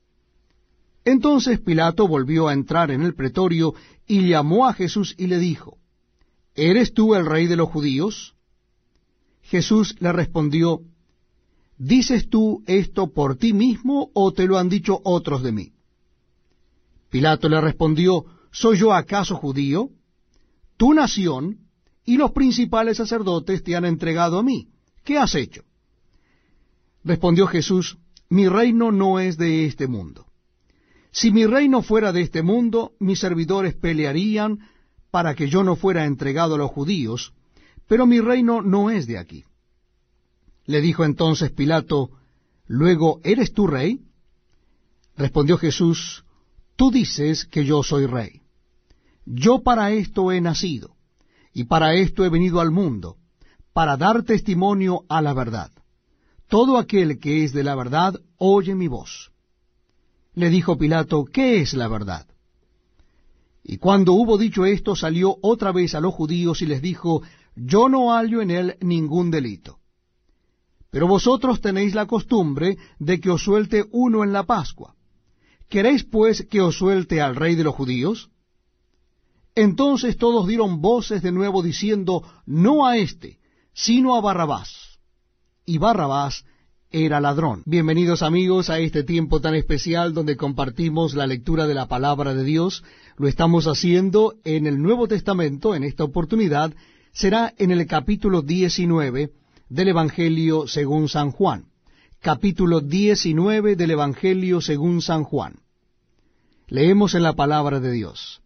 Entonces Pilato volvió a entrar en el pretorio y llamó a Jesús y le dijo, ¿eres tú el rey de los judíos? Jesús le respondió, ¿dices tú esto por ti mismo o te lo han dicho otros de mí? Pilato le respondió, ¿soy yo acaso judío? Tu nación y los principales sacerdotes te han entregado a mí. ¿Qué has hecho? Respondió Jesús, mi reino no es de este mundo. Si mi reino fuera de este mundo, mis servidores pelearían para que yo no fuera entregado a los judíos, pero mi reino no es de aquí. Le dijo entonces Pilato, luego, ¿eres tú rey? Respondió Jesús, tú dices que yo soy rey. Yo para esto he nacido, y para esto he venido al mundo, para dar testimonio a la verdad. Todo aquel que es de la verdad oye mi voz. Le dijo Pilato, ¿qué es la verdad? Y cuando hubo dicho esto, salió otra vez a los judíos y les dijo, yo no hallo en él ningún delito. Pero vosotros tenéis la costumbre de que os suelte uno en la Pascua. ¿Queréis pues que os suelte al rey de los judíos? Entonces todos dieron voces de nuevo diciendo, no a éste, sino a Barrabás. Y Barrabás era ladrón. Bienvenidos amigos a este tiempo tan especial donde compartimos la lectura de la palabra de Dios. Lo estamos haciendo en el Nuevo Testamento. En esta oportunidad será en el capítulo 19 del Evangelio según San Juan. Capítulo 19 del Evangelio según San Juan. Leemos en la palabra de Dios.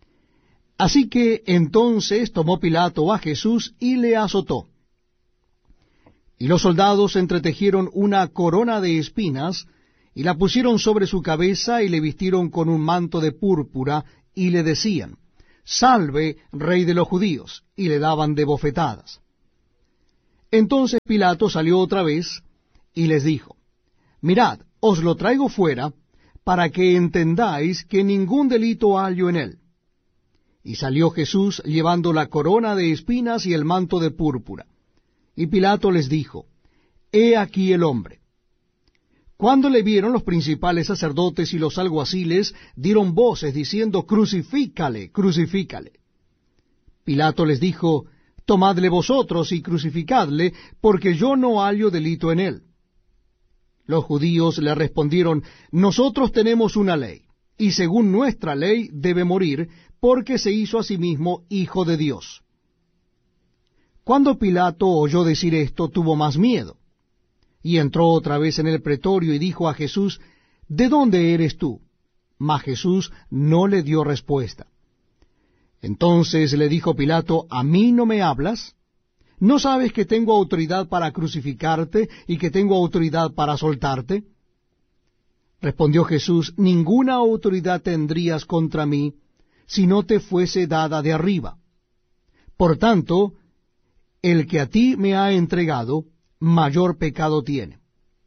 Así que entonces tomó Pilato a Jesús y le azotó. Y los soldados entretejieron una corona de espinas y la pusieron sobre su cabeza, y le vistieron con un manto de púrpura, y le decían, Salve, Rey de los judíos, y le daban de bofetadas. Entonces Pilato salió otra vez, y les dijo, Mirad, os lo traigo fuera, para que entendáis que ningún delito hallo en él. Y salió Jesús llevando la corona de espinas y el manto de púrpura. Y Pilato les dijo, He aquí el hombre. Cuando le vieron, los principales sacerdotes y los alguaciles dieron voces diciendo, Crucifícale, crucifícale. Pilato les dijo, Tomadle vosotros y crucificadle, porque yo no hallo delito en él. Los judíos le respondieron, Nosotros tenemos una ley, y según nuestra ley debe morir, porque se hizo a sí mismo hijo de Dios. Cuando Pilato oyó decir esto, tuvo más miedo, y entró otra vez en el pretorio y dijo a Jesús, ¿De dónde eres tú? Mas Jesús no le dio respuesta. Entonces le dijo Pilato, ¿A mí no me hablas? ¿No sabes que tengo autoridad para crucificarte y que tengo autoridad para soltarte? Respondió Jesús, Ninguna autoridad tendrías contra mí, si no te fuese dada de arriba. Por tanto, el que a ti me ha entregado, mayor pecado tiene.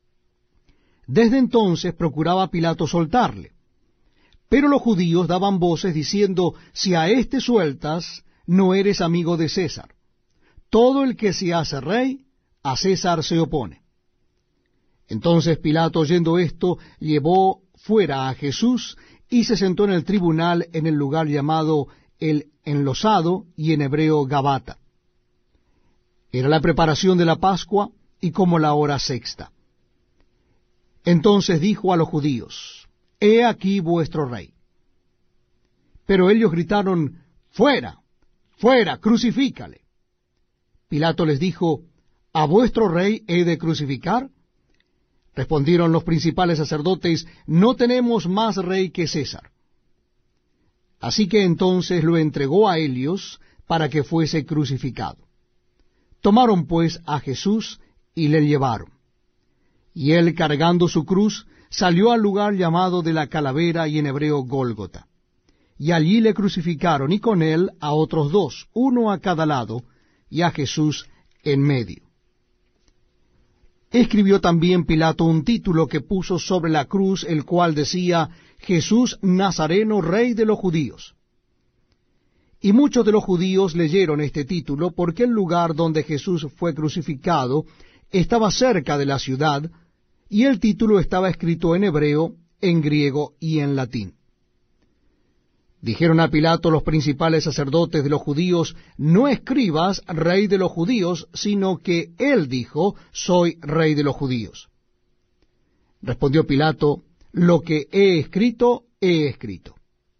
Desde entonces procuraba Pilato soltarle. Pero los judíos daban voces diciendo, Si a éste sueltas, no eres amigo de César. Todo el que se hace rey, a César se opone. Entonces Pilato, oyendo esto, llevó fuera a Jesús y se sentó en el tribunal en el lugar llamado el Enlosado, y en hebreo Gabata. Era la preparación de la Pascua, y como la hora sexta. Entonces dijo a los judíos, He aquí vuestro rey. Pero ellos gritaron, Fuera, fuera, crucifícale. Pilato les dijo, ¿A vuestro rey he de crucificar? Respondieron los principales sacerdotes, No tenemos más rey que César. Así que entonces lo entregó a ellos para que fuese crucificado. Tomaron pues a Jesús y le llevaron. Y él, cargando su cruz, salió al lugar llamado de la Calavera, y en hebreo Gólgota. Y allí le crucificaron, y con él a otros dos, uno a cada lado, y a Jesús en medio. Escribió también Pilato un título que puso sobre la cruz, el cual decía, Jesús Nazareno, Rey de los Judíos. Y muchos de los judíos leyeron este título, porque el lugar donde Jesús fue crucificado estaba cerca de la ciudad, y el título estaba escrito en hebreo, en griego y en latín. Dijeron a Pilato los principales sacerdotes de los judíos, No escribas Rey de los judíos, sino que él dijo, Soy Rey de los judíos. Respondió Pilato, Lo que he escrito, he escrito.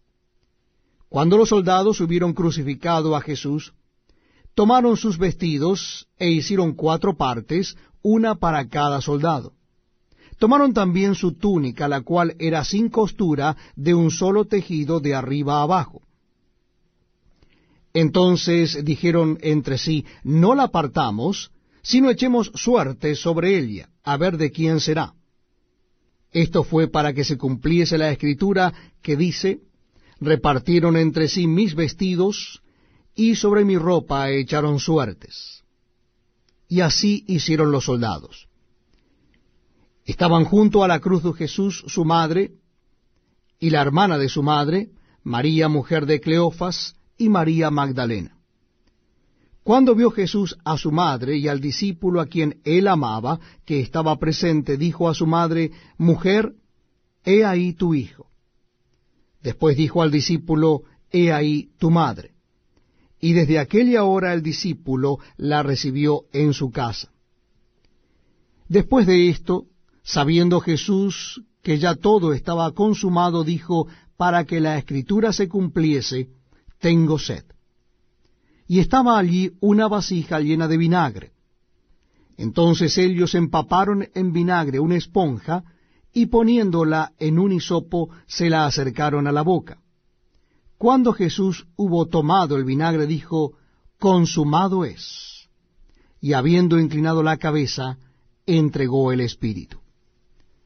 Cuando los soldados hubieron crucificado a Jesús, tomaron sus vestidos e hicieron 4 partes, una para cada soldado. Tomaron también su túnica, la cual era sin costura, de un solo tejido de arriba a abajo. Entonces dijeron entre sí, No la partamos, sino echemos suerte sobre ella, a ver de quién será. Esto fue para que se cumpliese la escritura que dice, Repartieron entre sí mis vestidos, y sobre mi ropa echaron suertes. Y así hicieron los soldados. Estaban junto a la cruz de Jesús su madre, y la hermana de su madre, María, mujer de Cleofas, y María Magdalena. Cuando vio Jesús a su madre y al discípulo a quien él amaba, que estaba presente, dijo a su madre, Mujer, he ahí tu hijo. Después dijo al discípulo, He ahí tu madre. Y desde aquella hora el discípulo la recibió en su casa. Después de esto, sabiendo Jesús que ya todo estaba consumado, dijo, para que la escritura se cumpliese, tengo sed. Y estaba allí una vasija llena de vinagre. Entonces ellos empaparon en vinagre una esponja, y poniéndola en un hisopo, se la acercaron a la boca. Cuando Jesús hubo tomado el vinagre, dijo, consumado es. Y habiendo inclinado la cabeza, entregó el espíritu.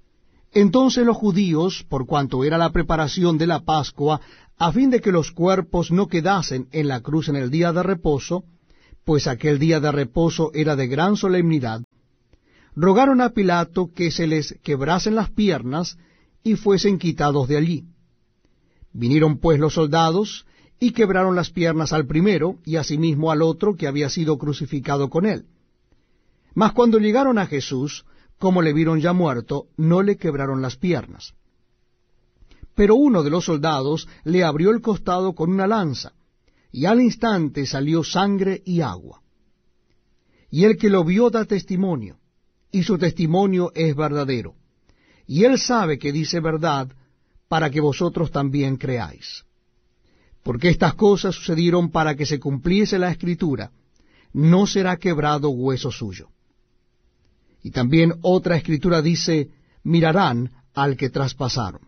Entonces los judíos, por cuanto era la preparación de la Pascua, a fin de que los cuerpos no quedasen en la cruz en el día de reposo, pues aquel día de reposo era de gran solemnidad, rogaron a Pilato que se les quebrasen las piernas y fuesen quitados de allí. Vinieron pues los soldados y quebraron las piernas al primero y asimismo al otro que había sido crucificado con él. Mas cuando llegaron a Jesús, como le vieron ya muerto, no le quebraron las piernas. Pero uno de los soldados le abrió el costado con una lanza, y al instante salió sangre y agua. Y el que lo vio da testimonio, y su testimonio es verdadero. Y él sabe que dice verdad, para que vosotros también creáis. Porque estas cosas sucedieron para que se cumpliese la Escritura, no será quebrado hueso suyo. Y también otra Escritura dice, mirarán al que traspasaron.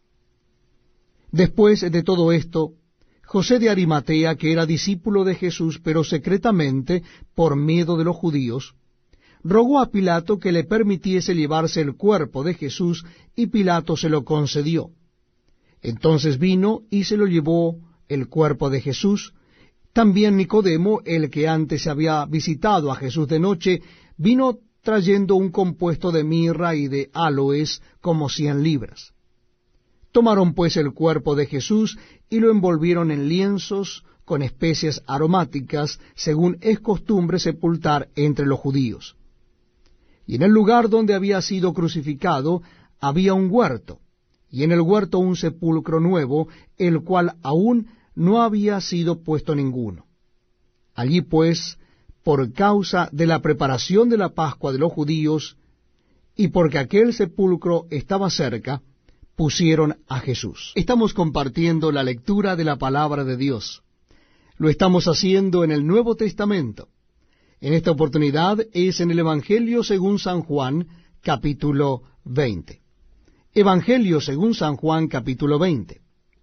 Después de todo esto, José de Arimatea, que era discípulo de Jesús, pero secretamente, por miedo de los judíos, rogó a Pilato que le permitiese llevarse el cuerpo de Jesús, y Pilato se lo concedió. Entonces vino y se lo llevó el cuerpo de Jesús. También Nicodemo, el que antes había visitado a Jesús de noche, vino trayendo un compuesto de mirra y de áloes como 100 libras. Tomaron pues el cuerpo de Jesús y lo envolvieron en lienzos con especias aromáticas, según es costumbre sepultar entre los judíos. Y en el lugar donde había sido crucificado había un huerto, y en el huerto un sepulcro nuevo, el cual aún no había sido puesto ninguno. Allí pues, por causa de la preparación de la Pascua de los judíos, y porque aquel sepulcro estaba cerca, pusieron a Jesús. Estamos compartiendo la lectura de la palabra de Dios. Lo estamos haciendo en el Nuevo Testamento. En esta oportunidad es en el Evangelio según San Juan, capítulo 20. Evangelio según San Juan, capítulo 20.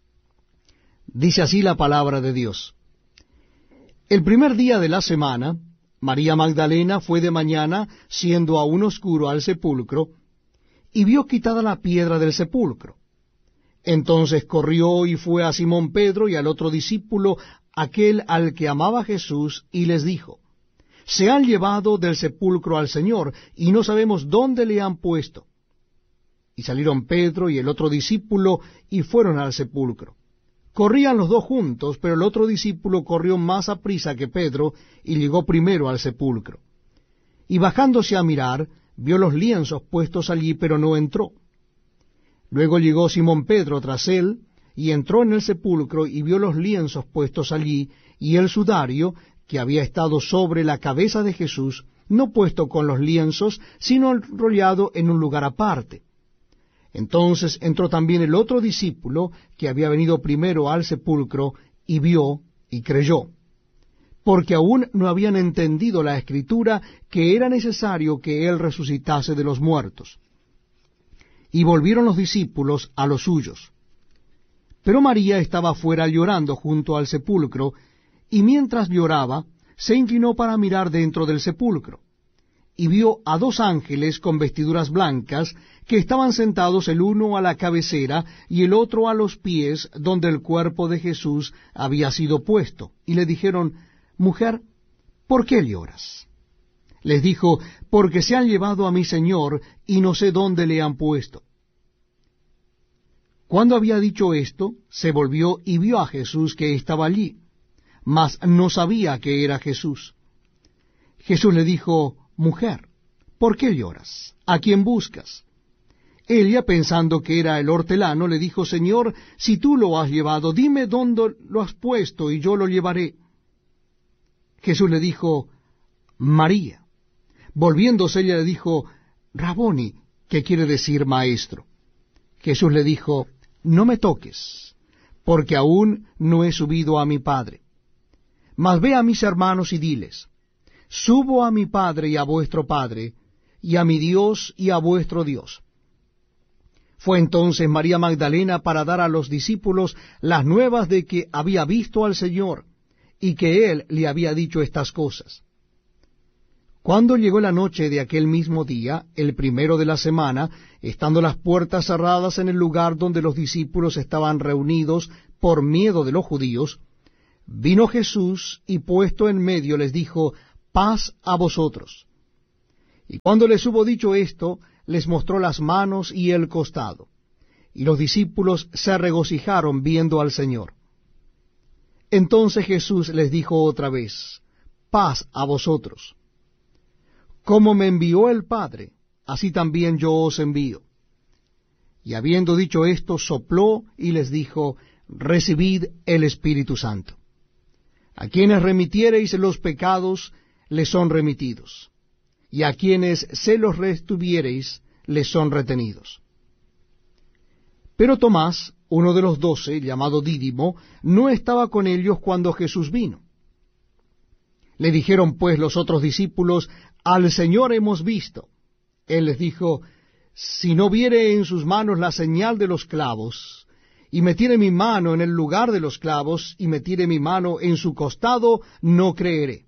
Dice así la palabra de Dios. El primer día de la semana, María Magdalena fue de mañana, siendo aún oscuro, al sepulcro, y vio quitada la piedra del sepulcro. Entonces corrió y fue a Simón Pedro y al otro discípulo, aquel al que amaba Jesús, y les dijo, se han llevado del sepulcro al Señor, y no sabemos dónde le han puesto. Y salieron Pedro y el otro discípulo, y fueron al sepulcro. Corrían los dos juntos, pero el otro discípulo corrió más aprisa que Pedro, y llegó primero al sepulcro. Y bajándose a mirar, vio los lienzos puestos allí, pero no entró. Luego llegó Simón Pedro tras él, y entró en el sepulcro, y vio los lienzos puestos allí, y el sudario, que había estado sobre la cabeza de Jesús, no puesto con los lienzos, sino enrollado en un lugar aparte. Entonces entró también el otro discípulo, que había venido primero al sepulcro, y vio, y creyó, porque aún no habían entendido la Escritura, que era necesario que él resucitase de los muertos. Y volvieron los discípulos a los suyos. Pero María estaba fuera llorando junto al sepulcro, y mientras lloraba, se inclinó para mirar dentro del sepulcro, y vio a 2 ángeles con vestiduras blancas, que estaban sentados el uno a la cabecera y el otro a los pies, donde el cuerpo de Jesús había sido puesto, y le dijeron, mujer, ¿por qué lloras? Les dijo, porque se han llevado a mi Señor, y no sé dónde le han puesto. Cuando había dicho esto, se volvió y vio a Jesús que estaba allí, mas no sabía que era Jesús. Jesús le dijo, mujer, ¿por qué lloras? ¿A quién buscas? Ella, pensando que era el hortelano, le dijo, Señor, si tú lo has llevado, dime dónde lo has puesto, y yo lo llevaré. Jesús le dijo, María. Volviéndose ella le dijo, Raboni, que quiere decir maestro. Jesús le dijo, no me toques, porque aún no he subido a mi Padre. Mas ve a mis hermanos y diles, subo a mi Padre y a vuestro Padre, y a mi Dios y a vuestro Dios. Fue entonces María Magdalena para dar a los discípulos las nuevas de que había visto al Señor, y que él le había dicho estas cosas. Cuando llegó la noche de aquel mismo día, el primero de la semana, estando las puertas cerradas en el lugar donde los discípulos estaban reunidos por miedo de los judíos, vino Jesús y puesto en medio les dijo, paz a vosotros. Y cuando les hubo dicho esto, les mostró las manos y el costado. Y los discípulos se regocijaron viendo al Señor. Entonces Jesús les dijo otra vez, paz a vosotros. Como me envió el Padre, así también yo os envío. Y habiendo dicho esto, sopló y les dijo, recibid el Espíritu Santo. A quienes remitiereis los pecados, les son remitidos, y a quienes se los retuviereis, les son retenidos. Pero Tomás, uno de los 12, llamado Dídimo, no estaba con ellos cuando Jesús vino. Le dijeron pues los otros discípulos, al Señor hemos visto. Él les dijo, si no viere en sus manos la señal de los clavos, y metiere mi mano en el lugar de los clavos, y metiere mi mano en su costado, no creeré.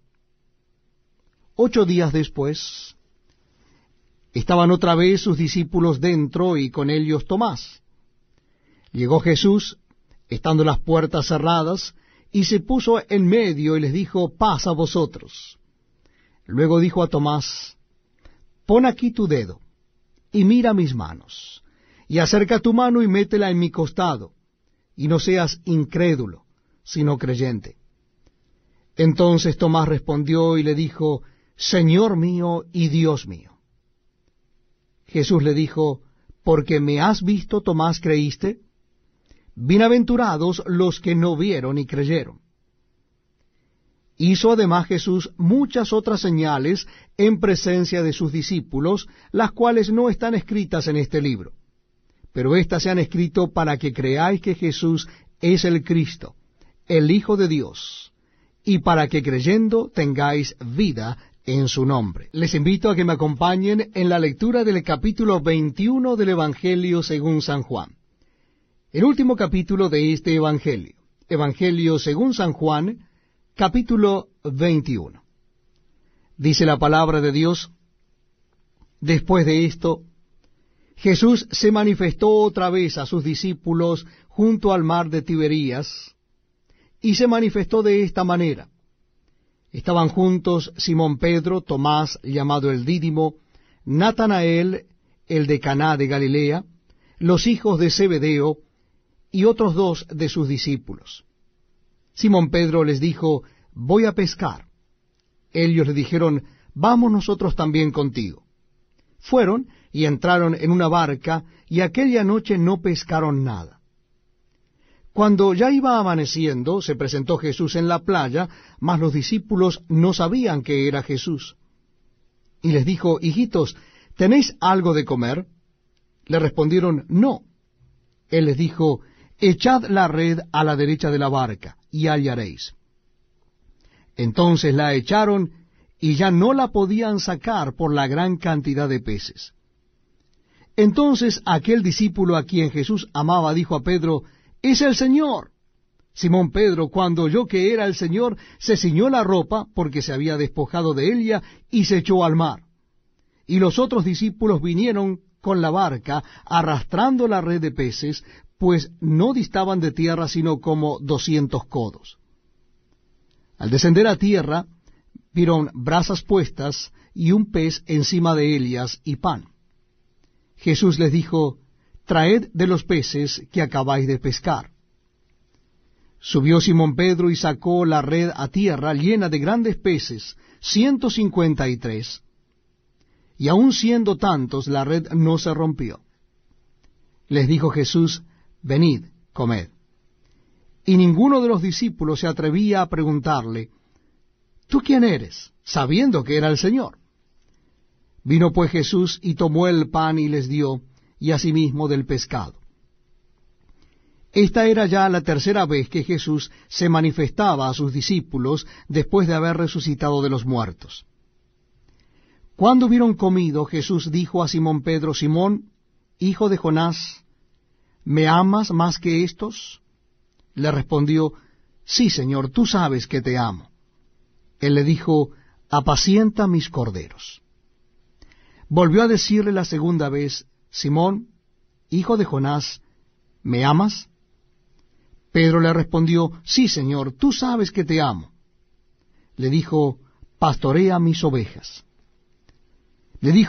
8 días después, estaban otra vez sus discípulos dentro, y con ellos Tomás. Llegó Jesús, estando las puertas cerradas, y se puso en medio, y les dijo, paz a vosotros. Luego dijo a Tomás, pon aquí tu dedo, y mira mis manos, y acerca tu mano y métela en mi costado, y no seas incrédulo, sino creyente. Entonces Tomás respondió y le dijo, Señor mío y Dios mío. Jesús le dijo, porque me has visto, Tomás, ¿creíste? Bienaventurados los que no vieron y creyeron. Hizo además Jesús muchas otras señales en presencia de sus discípulos, las cuales no están escritas en este libro. Pero éstas se han escrito para que creáis que Jesús es el Cristo, el Hijo de Dios, y para que creyendo tengáis vida en su nombre. Les invito a que me acompañen en la lectura del capítulo 21 del Evangelio según San Juan. El último capítulo de este Evangelio. Evangelio según San Juan, capítulo 21. Dice la palabra de Dios, después de esto, Jesús se manifestó otra vez a sus discípulos junto al mar de Tiberías, y se manifestó de esta manera. Estaban juntos Simón Pedro, Tomás, llamado el Dídimo, Natanael, el de Caná de Galilea, los hijos de Zebedeo, y otros 2 de sus discípulos. Simón Pedro les dijo, voy a pescar. Ellos le dijeron, vamos nosotros también contigo. Fueron y entraron en una barca, y aquella noche no pescaron nada. Cuando ya iba amaneciendo, se presentó Jesús en la playa, mas los discípulos no sabían que era Jesús. Y les dijo, hijitos, ¿tenéis algo de comer? Le respondieron, no. Él les dijo, echad la red a la derecha de la barca, y hallaréis. Entonces la echaron, y ya no la podían sacar por la gran cantidad de peces. Entonces aquel discípulo a quien Jesús amaba dijo a Pedro, ¡es el Señor! Simón Pedro, cuando oyó que era el Señor, se ciñó la ropa, porque se había despojado de ella, y se echó al mar. Y los otros discípulos vinieron con la barca, arrastrando la red de peces, pues no distaban de tierra sino como 200 codos. Al descender a tierra, vieron brasas puestas y un pez encima de ellas y pan. Jesús les dijo, traed de los peces que acabáis de pescar. Subió Simón Pedro y sacó la red a tierra llena de grandes peces, 153, y aun siendo tantos, la red no se rompió. Les dijo Jesús, venid, comed. Y ninguno de los discípulos se atrevía a preguntarle, ¿tú quién eres?, sabiendo que era el Señor. Vino pues Jesús y tomó el pan y les dio, y asimismo del pescado. Esta era ya la tercera vez que Jesús se manifestaba a sus discípulos después de haber resucitado de los muertos. Cuando hubieron comido, Jesús dijo a Simón Pedro, Simón, hijo de Jonás, ¿me amas más que estos? Le respondió, sí, Señor, tú sabes que te amo. Él le dijo, apacienta mis corderos. Volvió a decirle la segunda vez, Simón, hijo de Jonás, ¿me amas? Pedro le respondió, sí, Señor, tú sabes que te amo. Le dijo, pastorea mis ovejas. Le dijo,